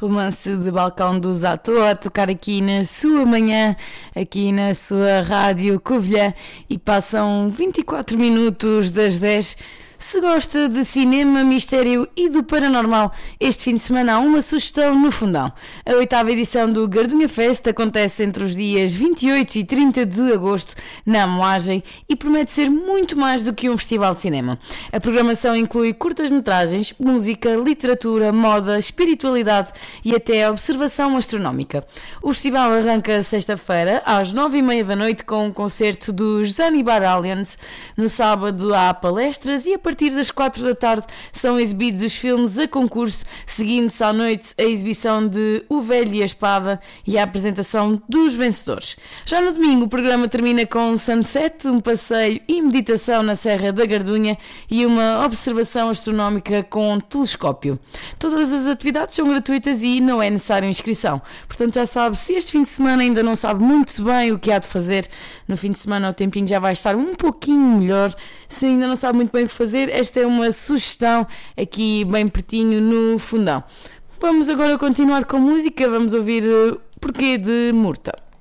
Romance de balcão do Zato a tocar aqui na sua manhã, aqui na sua rádio Covilhã, e passam 24 minutos das 10. Se gosta de cinema, mistério e do paranormal, este fim de semana há uma sugestão no Fundão. A 8ª edição do Gardunha Fest acontece entre os dias 28 e 30 de agosto na Moagem e promete ser muito mais do que um festival de cinema. A programação inclui curtas-metragens, música, literatura, moda, espiritualidade e até observação astronómica. O festival arranca sexta-feira às 9h30 da noite com um concerto dos Zanzibar Aliens. No sábado há palestras e a partir das 4 da tarde são exibidos os filmes a concurso, seguindo-se à noite a exibição de O Velho e a Espada e a apresentação dos vencedores. Já no domingo o programa termina com sunset, um passeio e meditação na Serra da Gardunha e uma observação astronómica com telescópio. Todas as atividades são gratuitas e não é necessário inscrição. Portanto, já sabe, se este fim de semana ainda não sabe muito bem o que há de fazer, no fim de semana o tempinho já vai estar um pouquinho melhor. Se ainda não sabe muito bem o que fazer, esta é uma sugestão aqui bem pertinho no Fundão. Vamos agora continuar com música, vamos ouvir Porquê de Murta.